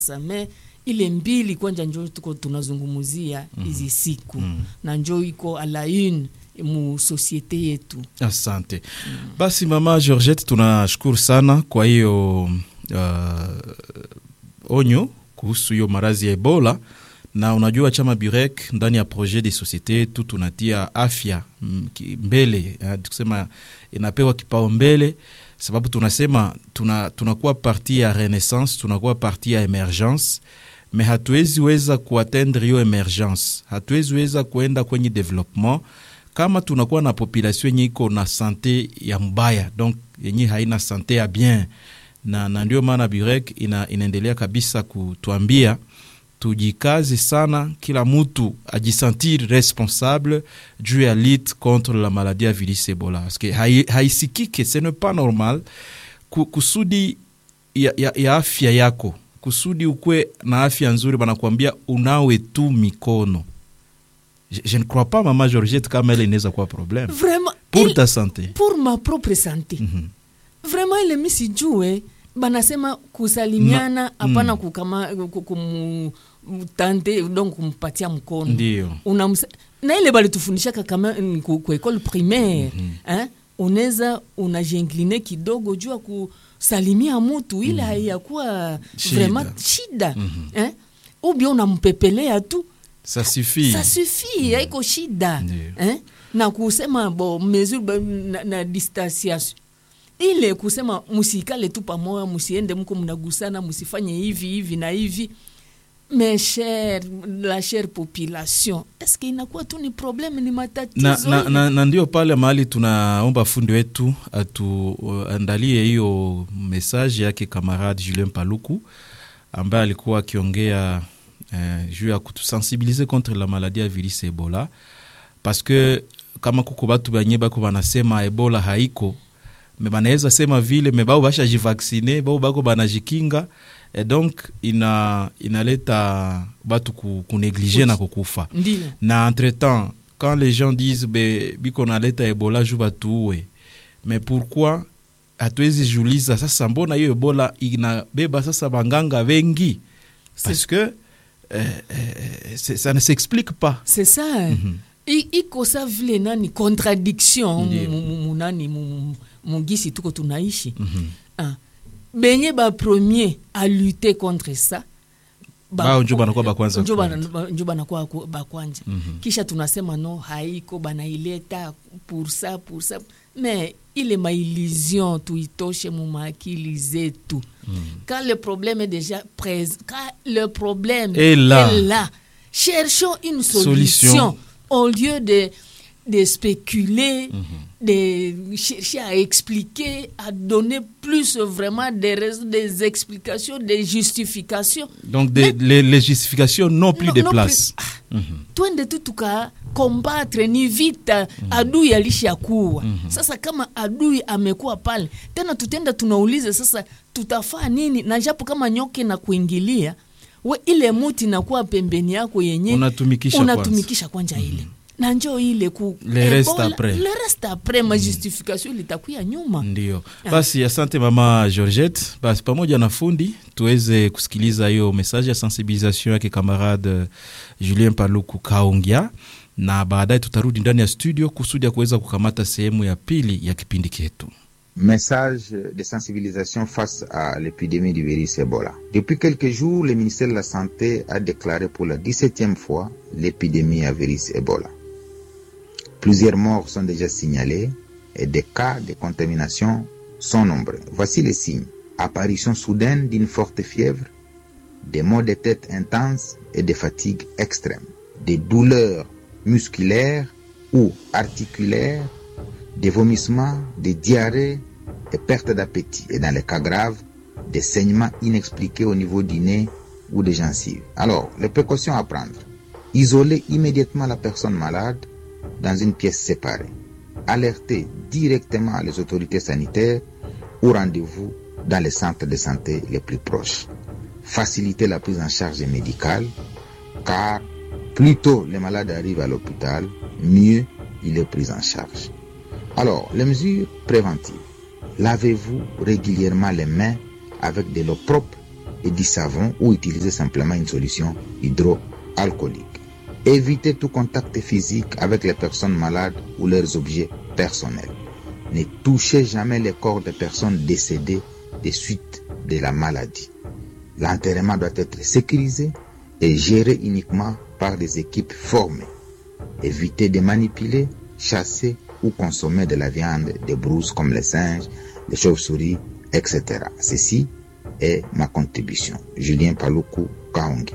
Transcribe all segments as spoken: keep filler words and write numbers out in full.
me ile mbili kwanja njoo tuko tunazungumzia hizi siku mm. na njoo iko à la une mu societe yetu. Asante. Mm. Basi mama Georgette, tunashukuru sana kwa hiyo uh, onyo kuhusu hiyo maradhi ya Ebola, na unajua chama Burek ndani ya projet de societe yetu tunatia afya mbele, tukisema inapewa kipao mbele sababu tunasema tuna tunakuwa parti ya renaissance, tunakuwa parti ya emergence, mais hatuwezi weza kuatteindre hiyo emergence, hatuwezi weza kuenda kwenye development kama tunakuwa na population yenye iko na sante ya mbaya, donc yenye haina sante ya bien. Na, na ndio maana Burek ina, inaendelea kabisa kutuambia tujikaze sana, kila mtu ajisentir responsable juu ya lutte contre la maladie ya virus Ebola, parce que haisikike, ce n'est pas normal kusudi ya, ya, ya afya yako, kusudi ukwe na afya nzuri banakuambia unawe tu mikono. Je, je ne crois pas maman Georgette kama elle inaweza kuwa problème. Vraiment pour il, ta santé, pour ma propre santé. Mm-hmm. Vraiment ile misijue banasema kusalimiana hapana, mm. kukama kumu tante donc kumpatia mkono. Ndio. Unamsa na ile bali tufundisha kama kwa école primaire, mm-hmm. hein, unaweza unajincliner kidogo jua kusalimia mtu ile, mm-hmm. haiyakuwa vraiment shida, mm-hmm. hein, ou bien unampepelea tu. Ça suffit. Ça suffit, haiko mm. shida. Hein? Na kusema bo mesure na, na distanciation. Ile kusema musikale tu pamoja, musiende mko mnagusana, musifanye hivi hivi na hivi. Mais cher, la chère population, est-ce que inakuwa tu ni problème, ni matatizo? Na, na, na, na ndio pale mahali tunaomba fundi wetu atuandalie hiyo message yake camarade Julien Paluku ambaye alikuwa akiongea Euh, juu ya kutusensibiliser contre la maladie ya virus Ebola, parce que kama kuko batu banye bako banasema Ebola haiko, me banaweza sema vile me bao basha jivacciner, bao bako banajikinga, et donc ina inaleta batu ku, ku négliger na kukufa. Ndiyo. Na entre temps quand les gens disent be biko naleta Ebola juu batuwe, mais pourquoi hatuwezi juliza sasa mbona hiyo Ebola inabeba sasa banganga wengi? Parce que Euh, euh, ça ne s'explique pas. C'est ça. Mm-hmm. Iko sa vile nani contradiction mu nani mu gisi tuko tunaishi. Mm-hmm. Ah. Benye ba premier à lutter contre ça. Ba njo banakuwa ba kwanza. Njo bana njo banakuwa ba kwanza. Mm-hmm. Kisha tunasema no haiko banaileta pour ça pour ça. Mais il est ma illusion tuitoshe mu makili zetu. Mm. Quand le problème est déjà présent, quand le problème est là, est là, cherchons une solution, solution. Au lieu de de spéculer, mm-hmm. de chercher à expliquer, à donner plus vraiment des raisons, des explications, des justifications. Donc des, les, les justifications n'ont plus non, de non place. Plus, mm-hmm. Twende tu tuka combattre ni vita, mm-hmm. adui alishakuwa. Mm-hmm. Sasa kama adui amekuwa pale, tena tutenda tunauliza sasa tutafaa nini? Na japo kama nyoke na kuingilia, we ile muti nakuwa pembeni yako yenye unatumikisha unatumikisha kwanja ile. Mm-hmm. Na njoo ile ku le reste après le reste après ma justification litakuya nyuma. Ndio. Basi asante mama Georgette. Basi pamoja na fundi tuweze kusikiliza hiyo message ya sensibilisation yake camarade Julien Paluku Kaongia, na baadaye tutarudi ndani ya studio kusudi ya kuweza kukamata sehemu ya pili ya kipindi chetu. Message de sensibilisation face à l'épidémie du virus Ebola. Depuis quelques jours, le ministère de la Santé a déclaré pour la dix-septième fois l'épidémie à virus Ebola. Plusieurs morts sont déjà signalés et des cas de contamination sont nombreux. Voici les signes. Apparition soudaine d'une forte fièvre, des maux de tête intenses et des fatigues extrêmes, des douleurs musculaires ou articulaires, des vomissements, des diarrhées, des pertes d'appétit et dans les cas graves, des saignements inexpliqués au niveau du nez ou des gencives. Alors, les précautions à prendre. Isoler immédiatement la personne malade dans une pièce séparée. Alerter directement les autorités sanitaires ou rendez-vous dans les centres de santé les plus proches. Faciliter la prise en charge médicale, car plus tôt les malades arrivent à l'hôpital, mieux il est pris en charge. Alors, les mesures préventives. Lavez-vous régulièrement les mains avec de l'eau propre et du savon ou utiliser simplement une solution hydroalcoolique. Évitez tout contact physique avec les personnes malades ou leurs objets personnels. Ne touchez jamais les corps des personnes décédées des suites de la maladie. L'enterrement doit être sécurisé et géré uniquement par des équipes formées. Évitez de manipuler, chasser ou consommer de la viande des brouses comme les singes, les chauves-souris, et cetera. Ceci est ma contribution. Julien Paluku Kahonge.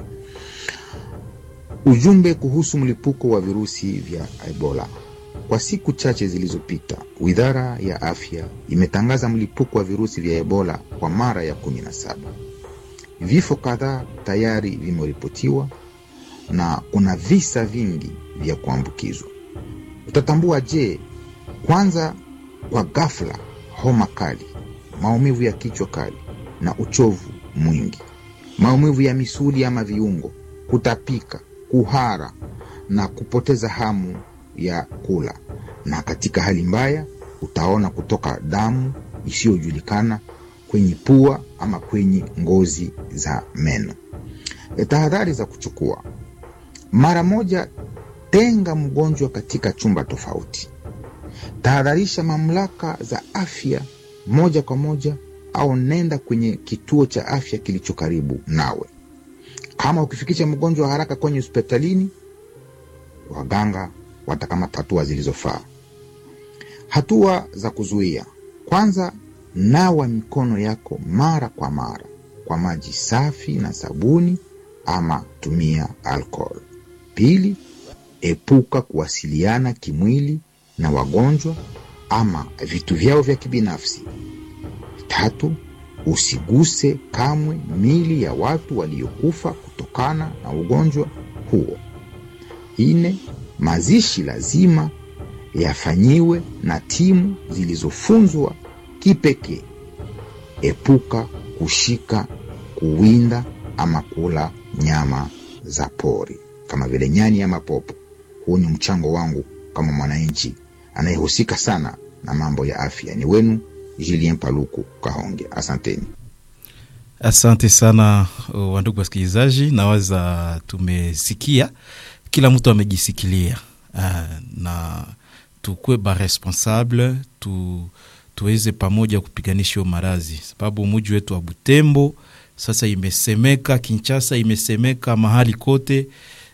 Ujumbe kuhusu mlipuko wa virusi vya Ebola. Kwa siku chache zilizopita, Wizara ya Afya imetangaza mlipuko wa virusi vya Ebola kwa mara ya kumi na saba. Vifo kadhaa tayari vimeripotiwa na kuna visa vingi vya kuambukizwa. Utatambua je? Kwanza, kwa ghafla, homa kali, maumivu ya kichwa kali na uchovu mwingi, maumivu ya misuli ama viungo, kutapika, kuhara na kupoteza hamu ya kula. Na katika hali mbaya utaona kutoka damu isiyojulikana kwenye pua ama kwenye ngozi za meno. Tahadhari za kuchukua: mara moja, tenga mgonjwa katika chumba tofauti. Tahadharisha mamlaka za afya moja kwa moja au nenda kwenye kituo cha afya kilicho karibu nawe. Kama ukifikisha mgonjwa haraka kwenye hospitalini, waganga watakamata hatua zilizofaa. Hatua za kuzuia: kwanza, nawa mikono yako mara kwa mara kwa maji safi na sabuni ama tumia alcohol. Pili, epuka kuwasiliana kimwili na wagonjwa ama vitu vyao vya kibinafsi. Tatu, usiguse kamwe mili ya watu waliokufa kutokana na ugonjwa huo. Nne, mazishi lazima yafanyiwe na timu zilizofunzwa kipekee. Epuka kushika, kuwinda ama kula nyama za pori kama vile nyani ama popo. Huu ni mchango wangu kama mwananchi anayehusika sana na mambo ya afya. Ni wenu Julien Paluku Kahonge. Asanteni. Asante sana wandugu wasikilizaji, nawaza tumesikia, kila mtu amejisikilia. Uh, na tukue ba responsable, tu tuweze pamoja kupiganisha marazi, sababu mji wetu wa Butembo sasa imesemeka, Kinshasa imesemeka mahali kote,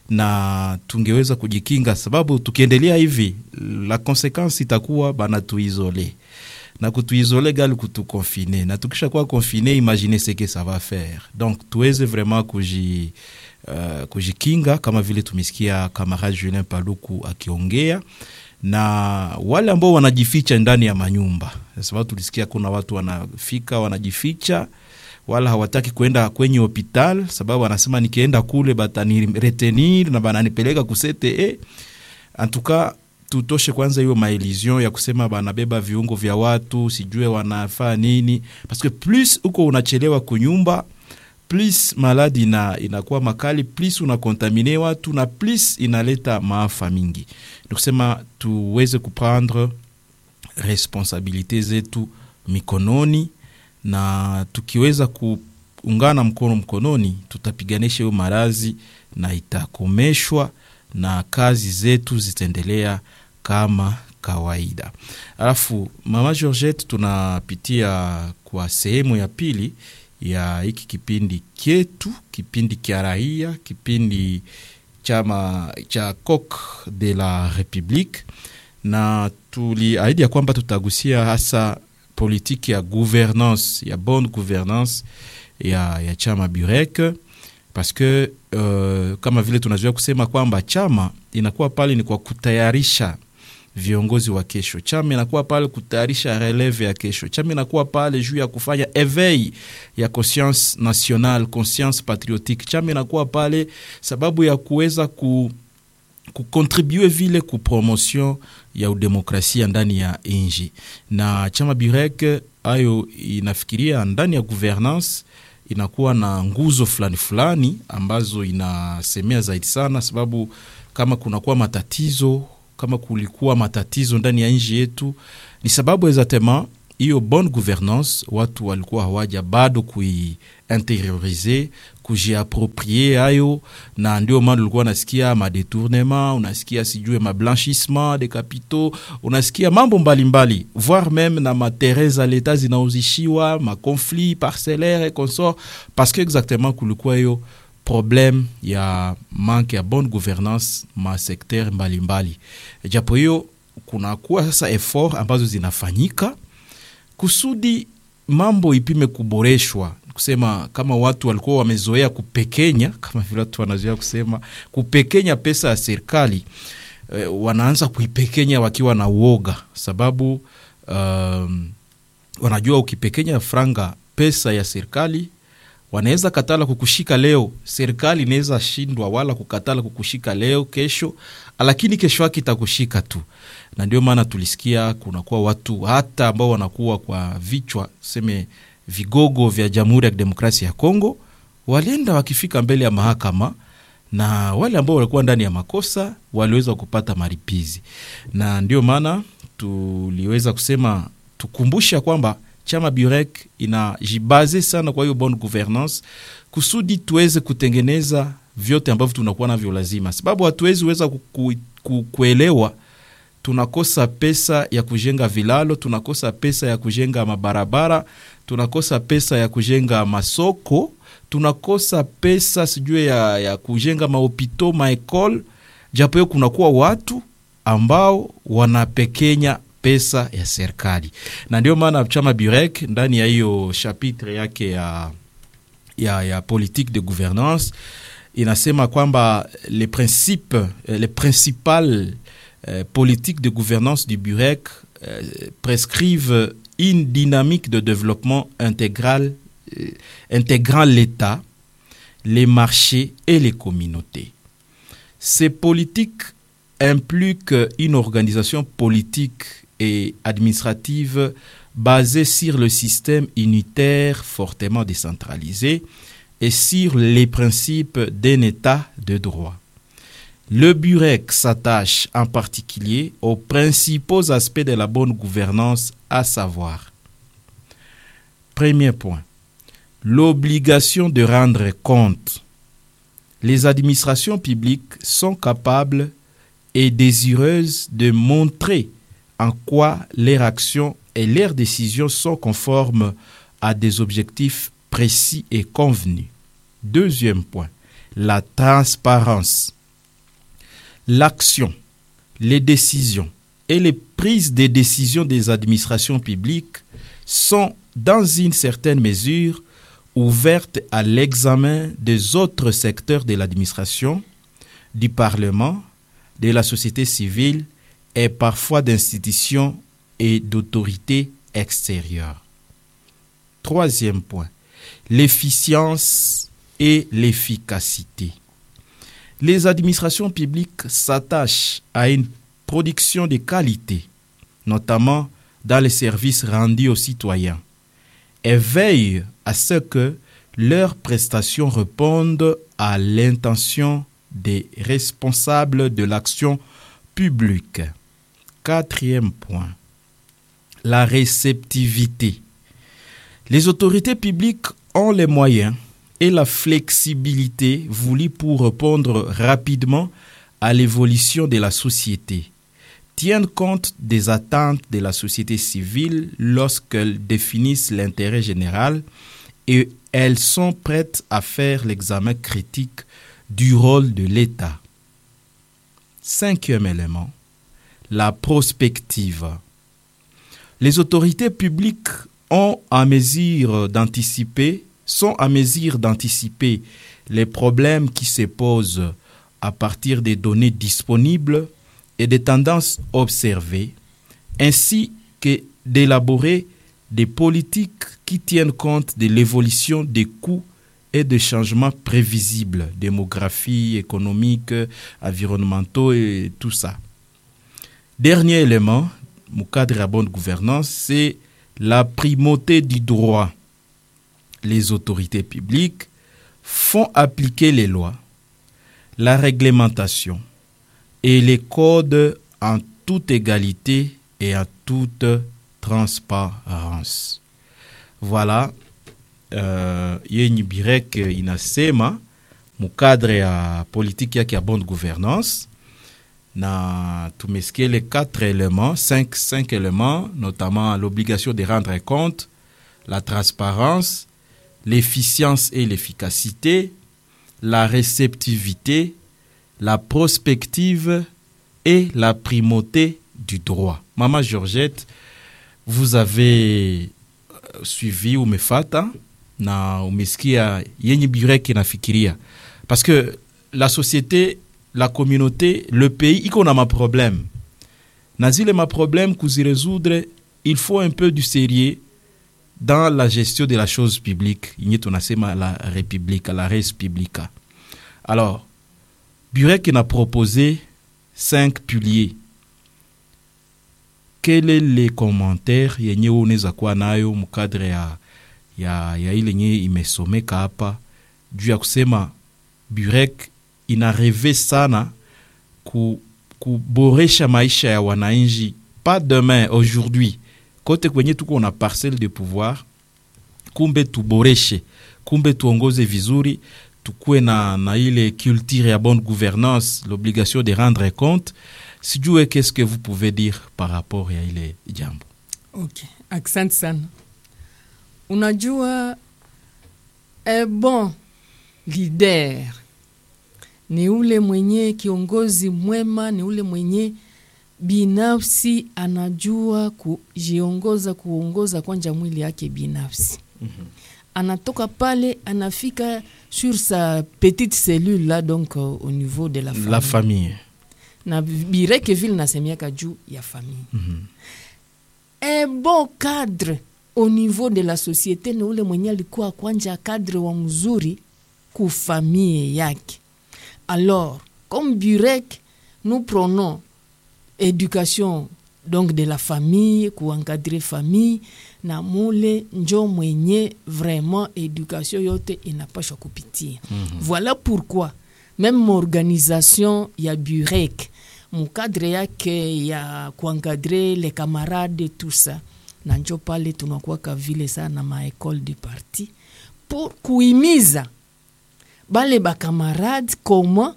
na tungeweza kujikinga, sababu tukiendelea hivi la conséquence itakuwa bana tuisole, na kutuisole gali kutukonfine, na tukisha kuwa konfine, imaginez ce que ça va faire. Donc tuweze vraiment kuji uh, kujikinga kama vile tumesikia camarade Julien Paluku akiongea, na wale ambao wanajificha ndani ya manyumba, sababu tulisikia kuna watu wanafika wanajificha wala hawataki kwenda kwenye hospital, sababu wanasema nikienda kule batani retenir na bananipeleka kusete. Eh, antuka tutoshe kwanza hiyo maelision ya kusema banabeba viungo vya watu, sijue wanafaa nini, parce que plus uko unachelewa kunyumba, plus maladi ina inakuwa makali, plus unakontamine watu, na plus inaleta maafa mingi. Nikusema tuweze kuprendre responsabilite zetu mikononi, na tukiweza kuungana mkono mkononi, tutapiganisha hiyo marazi na itakomeshwa, na kazi zetu zitendelea kama kawaida. Alafu Mama Georgette, tunapitia kwa sehemu ya pili ya hiki kipindi kietu, kipindi kia raia, kipindi chama cha Coq de la République, na tuliahidi ya kwamba tutagusia hasa politiki ya gouvernance, ya bonne gouvernance ya, ya chama Burek, parce que uh, kama vile tunajua kusema kwamba chama inakuwa pale ni kwa kutayarisha viongozi wa kesho. Chama inakuwa pale kutayarisha releve ya kesho. Chama inakuwa pale juu ya kufanya éveil ya conscience nationale, conscience patriotique. Chama inakuwa pale sababu ya kuweza ku kukontribue vile ku promotion ya udemokrasia ndani ya inji. Na chama Burek ayo inafikiria ndani ya governance inakuwa na nguzo fulani fulani ambazo inasemea zaidi sana, sababu kama kunakuwa matatizo, kama kulikuwa matatizo ndani ya inji yetu, ni sababu ezatema hiyo bonne gouvernance watu walikuwa hawaja bado kuiinteriorize, kujiaproprie hayo, na ndio maana ulikuwa unasikia madetournement, unasikia sijue mablanchissement de capitaux, unasikia mambo mbalimbali mbali, voire même na materrain za l'etat zinauzishiwa, ma conflit parcellaire et consort, parce que exactement kulikuwa hiyo problème ya manque ya bonne gouvernance ma secteur mbalimbali. Japo hiyo kunakuwa sasa effort ambazo zinafanyika kusudi mambo ipime kuboreshwa, kusema kama watu walikuwa wamezoea kupekenya, kama vile watu wanazoea kusema kupekenya pesa ya serikali, e, wanaanza kuipekenya wakiwa na uoga, sababu um, wanajua ukipekenya franga pesa ya serikali wanaweza katala kukushika leo, serikali inaweza shindwa wala kukatala kukushika leo kesho, lakini kesho yake itakushika tu. Na ndio maana tulisikia kunakuwa watu hata ambao wanakuwa kwa vichwa seme vigogo vya Jamhuri ya Demokrasia ya Kongo, walienda wakifika mbele ya mahakama, na wale ambao walikuwa ndani ya makosa waliweza kupata maripizi. Na ndio maana tuliweza kusema tukumbusha kwamba chama Burek inajibaze sana kwa hiyo bonne gouvernance kusudi tuweze kutengeneza vyote ambavyo tunakuwa navyo lazima, sababu hatuwezi weza ku, ku, kuelewa tunakosa pesa ya kujenga vilalo, tunakosa pesa ya kujenga mabarabara, tunakosa pesa ya kujenga masoko, tunakosa pesa sijue ya, ya kujenga mahopito, maekol, japo hiyo kunakuwa watu ambao wanapekenya pesa ya serikali. Na ndio maana chama Burek ndani ya hiyo chapitre yake ya, ya, ya politique de gouvernance inasema kwamba les principes, les principales euh, politiques de gouvernance du Burek euh, prescrivent une dynamique de développement intégral, euh, intégrant l'État, les marchés et les communautés. Ces politiques impliquent une organisation politique et administrative basée sur le système unitaire fortement décentralisé et sur les principes d'un État de droit. Le Burek s'attache en particulier aux principaux aspects de la bonne gouvernance, à savoir: premier point, l'obligation de rendre compte. Les administrations publiques sont capables et désireuses de montrer en quoi leurs actions et leurs décisions sont conformes à des objectifs précis et convenus. Deuxième point, la transparence. L'action, les décisions et les prises de décisions des administrations publiques sont, dans une certaine mesure, ouvertes à l'examen des autres secteurs de l'administration, du Parlement, de la société civile et parfois d'institutions et d'autorités extérieures. Troisième point, l'efficience et l'efficacité. Les administrations publiques s'attachent à une production de qualité, notamment dans les services rendus aux citoyens, et veillent à ce que leurs prestations répondent à l'intention des responsables de l'action publique. Quatrième point, la réceptivité. Les autorités publiques ont les moyens et la flexibilité voulue pour répondre rapidement à l'évolution de la société, tiennent compte des attentes de la société civile lorsqu'elles définissent l'intérêt général, et elles sont prêtes à faire l'examen critique du rôle de l'État. Cinquième élément, la prospective. Les autorités publiques ont à mesure d'anticiper, sont à mesure d'anticiper les problèmes qui se posent à partir des données disponibles et des tendances observées, ainsi que d'élaborer des politiques qui tiennent compte de l'évolution des coûts et des changements prévisibles, démographie, économique, environnementaux et tout ça. Dernier élément, au cadre de la bonne gouvernance, c'est la primauté du droit. Les autorités publiques font appliquer les lois, la réglementation et les codes en toute égalité et en toute transparence. Voilà, uh, yenye Birek inasema mukadre ya politique yake ya bonne gouvernance, na tumesikia les quatre éléments, cinq, cinq éléments, notamment l'obligation de rendre compte, la transparence, l'efficience et l'efficacité, la réceptivité, la prospective et la primauté du droit. Maman Georgette, vous avez suivi umefata na umesikia yenye Birek inafikiria, parce que la société, la communauté, le pays iko na ma problème. Na zile ma problème kuzi résoudre, il faut un peu du sérieux dans la gestion de la chose publique. Yenye tunasema la république, la res publica. Alors, Birek a proposé cinq piliers. Quel est les commentaires yenye unaweza kuwa nayo mkadre ya ya ya ile yenye imesomeka hapa juu ya kusema Birek inareve sana ku kuboresha maisha ya wananchi, pas demain, aujourd'hui. Kote kwenye tuko na parcelle de pouvoir, kumbe tuboreshe, kumbe tuongoze vizuri, tukue na, na ile culture ya bonne gouvernance, l'obligation de rendre compte. Sijue, qu'est-ce que vous pouvez dire par rapport ya ile jambo? Ok, asante sana. Unajua, eh, bon leader ni ule mwenye kiongozi mwema, ni ule mwenye binafsi anajua kujiongoza, kuongoza kwanja mwili yake binafsi. Mm-hmm. Anatoka pale, anafika sur sa petite cellule là, donc euh, au niveau de la famille. La famille. Na Birek vile nasemiaka juu ya famille. Mm-hmm. Un bon cadre au niveau de la société ni ule mwenye alikuwa kwanja cadre wa mzuri ku famille yake. Alors, comme Birek, nous prenons éducation donc de la famille, ku encadrer famille, na mule njo mwenye vraiment éducation yote inapaswa kupitia. Mm-hmm. Voilà pourquoi même organisation ya Birek, mon cadre yake ya ku encadrer les camarades et tout ça, na njo pale tunakuwa ka vile sana ma école de parti pour kuimiza bale ba camarades comment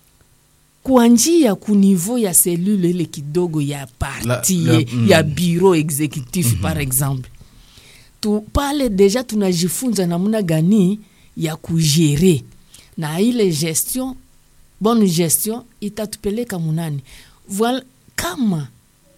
kuanjia ku niveau ya cellule ile kidogo ya parti la, la, mm. ya bureau exécutif mm-hmm. par exemple. Tu pale deja tunajifunza namna gani ya kugere na ile gestion, bonne gestion itatupeleka munani. Voilà, kama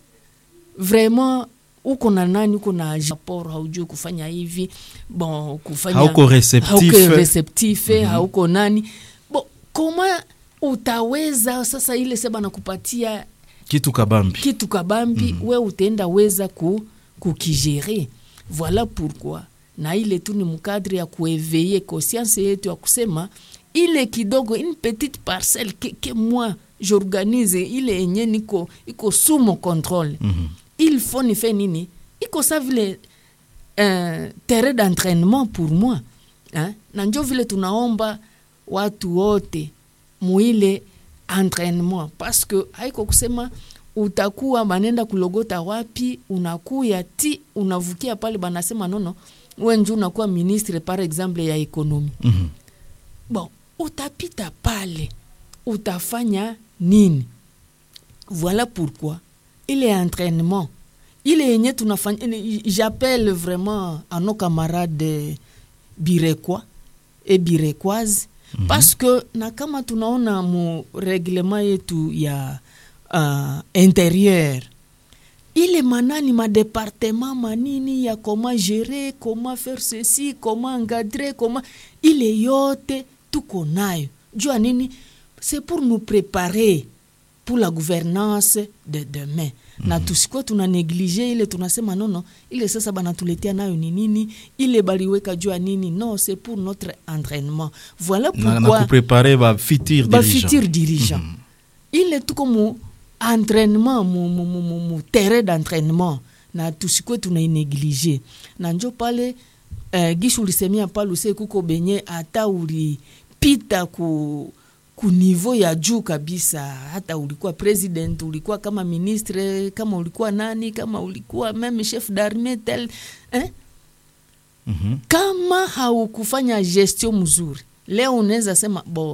vraiment uko na nani, uko na rapport, haujui kufanya hivi, bon kufanya hauko receptif, hauko receptif, mm-hmm. hauko nani, bon koma utaweza sasa ile seba na kupatia kitu kabambi, kitu kabambi, mm-hmm. we utaenda weza ku kukigere. Voilà pourquoi na ile tu ni mkadri ya kueveiller conscience yetu ya kusema ile kidogo, une petite parcelle que, que moi j'organise, ile enye niko iko sous mon contrôle. Mm-hmm. Il faut ni faire nini, iko sa vile un terrain d'entraînement pour moi, hein? Na njo vile tunaomba watu wote muile entraînement, parce que haiko kusema utakuwa banenda kulogota wapi, unakuya ti unavukia pale banasema nono wewe ndio unakuwa ministre par exemple ya ekonomi. Mm-hmm. Bon, utapita pale utafanya nini? Voilà pourquoi il est entraînement, il est yenye tunafanya. J'appelle vraiment à nos camarades birekois et birekoises, mm-hmm. parce que na kama tunaona mu règlement yetu ya uh, intérieur, il est manani ma département manini ya comment gérer, comment faire ceci, comment encadrer, comment il est yote tuko nayo. Jua nini? C'est pour nous préparer pour la gouvernance de demain. Mm-hmm. Na tusiko tuna négliger ile tunasema nono ile sasa bana tuletea nayo ni nini, ile baliweka jua nini. Non, c'est pour notre entraînement. Voilà pourquoi na, na préparer ba futur ba dirigeant. futur dirigeant. Mm-hmm. Il est tout comme entraînement, mon mon mon mon terrain d'entraînement. Na tusiko tuna négliger. Na njo pale eh, gishu lisemia pale use kuko benye ata uli pita ku ku niveau ya juu kabisa, hata ulikuwa president, ulikuwa kama ministre, kama ulikuwa nani, kama ulikuwa meme chef d'armée tel eh? Mm-hmm. Kama haukufanya gestion mzuri, leo unaweza sema bo